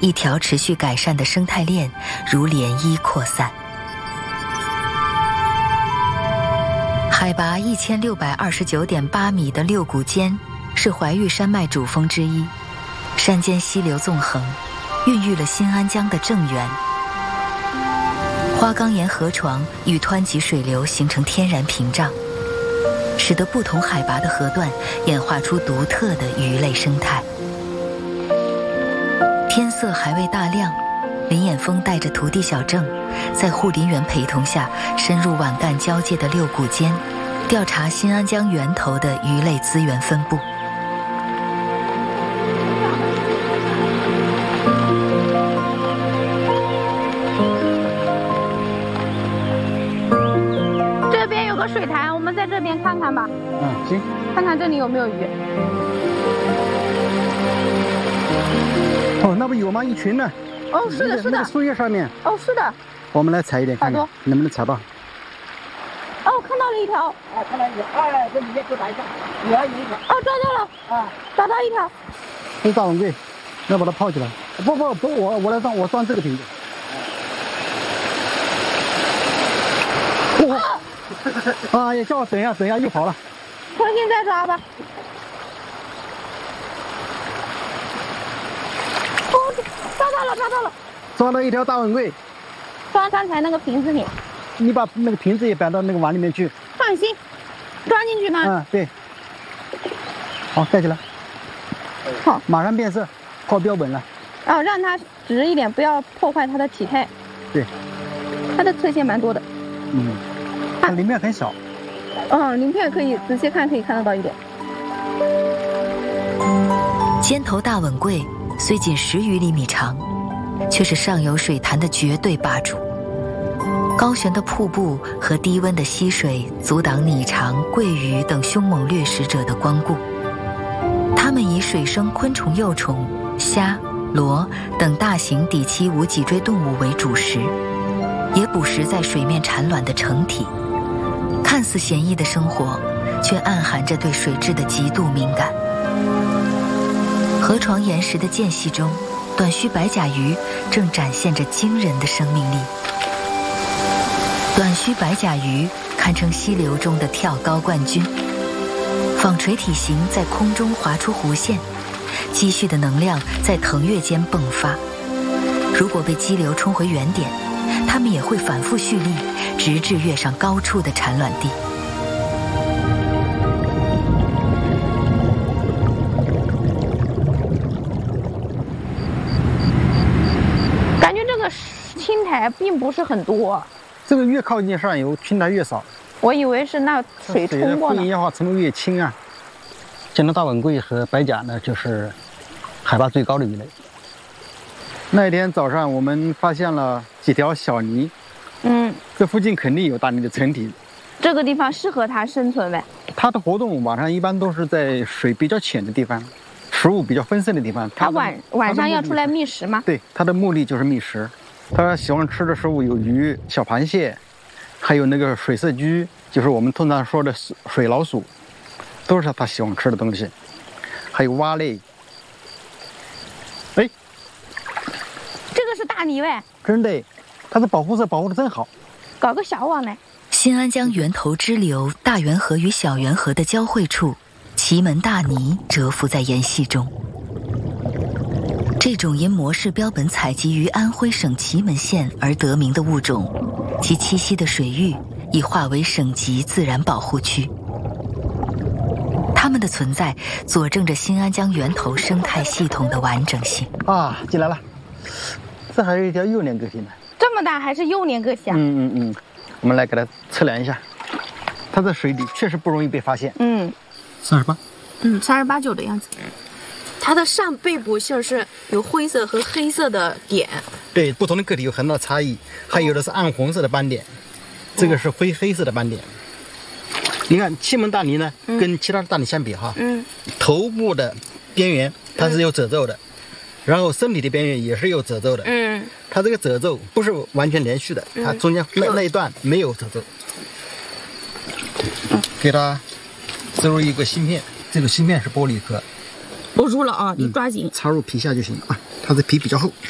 一条持续改善的生态链如涟漪扩散。海拔1629.8米的六股尖是怀玉山脉主峰之一，山间溪流纵横，孕育了新安江的正源。花岗岩河床与湍急水流形成天然屏障，使得不同海拔的河段演化出独特的鱼类生态。天色还未大亮，林衍峰带着徒弟小郑，在护林员陪同下，深入皖赣交界的六股尖，调查新安江源头的鱼类资源分布。 这边有个水潭，我们在这边看看吧。 行， 看看这里有没有鱼。 哦，那不有吗？一群呢。 哦，是的，是的。 那个树叶上面。 哦，是的。 我们来采一点，看看能不能采到。 哦，看到了一条。 哎，看到一条。哎，这里面给我打一下。有啊，有一条。 哦，抓到了。 啊， 找到一条。 这是大吻龟，要把它泡起来。不，我来装，我装这个瓶子。哎呀，叫我等一下，又跑了。 重新再抓吧。哦，抓到了。 抓到一条大吻龟。 装刚才那个瓶子里。 你把那个瓶子也摆到那个碗里面去。 放心，装进去吗？ 对。好，盖起来。 好， 马上变色，泡标本了。 哦，让它直一点，不要破坏它的体态。 对。 它的侧线蛮多的。 它鳞片很小。 鳞片可以仔细看，可以看得到一点。 尖头大吻龟虽仅10余厘米长，却是上游水潭的绝对霸主。高悬的瀑布和低温的溪水阻挡拟长、桂鱼等凶猛掠食者的光顾。它们以水生昆虫幼虫、虾、螺等大型底栖无脊椎动物为主食，也捕食在水面产卵的成体。看似闲逸的生活，却暗含着对水质的极度敏感。河床岩石的间隙中，短须白甲鱼正展现着惊人的生命力。短须白甲鱼堪称溪流中的跳高冠军，纺锤体型在空中划出弧线，积蓄的能量在腾跃间迸发。如果被激流冲回原点，它们也会反复蓄力，直至跃上高处的产卵地。 感觉这个青苔并不是很多。 这个越靠近上游，青苔越少。 我以为是那水冲过富营养化成分越轻啊。尖头大吻龟和白甲呢，就是海拔最高的鱼类。那一天早上，我们发现了几条小泥。这附近肯定有大泥的成体。 这个地方适合它生存呗？ 它的活动晚上一般都是在水比较浅的地方，食物比较分散的地方。 它晚上要出来觅食吗？ 对，它的目的就是觅食。它喜欢吃的食物有鱼、小螃蟹，还有那个水色居，就是我们通常说的水老鼠，都是它喜欢吃的东西。还有蛙类。哎， 这个是大泥呗？ 真的，它的保护色保护的真好。 搞个小网来。 新安江源头支流大源河与小源河的交汇处，奇门大泥蛰伏在岩隙中。这种因模式标本采集于安徽省祁门县而得名的物种，其栖息的水域已划为省级自然保护区。它们的存在佐证着新安江源头生态系统的完整性。 啊，进来了，这还有一条幼年个体呢。 这么大还是幼年个体啊？ 我们来给它测量一下，它在水里确实不容易被发现。38。 38九的样子。它的上背部线是有灰色和黑色的点。 对，不同的个体有很大的差异，还有的是暗红色的斑点，这个是灰黑色的斑点。你看祁门大泥呢，跟其他的大泥相比哈，头部的边缘它是有褶皱的，然后身体的边缘也是有褶皱的。它这个褶皱不是完全连续的，它中间那一段没有褶皱。给它植入一个芯片，这个芯片是玻璃壳。 我入了啊，你抓紧， 插入皮下就行啊，它的皮比较厚。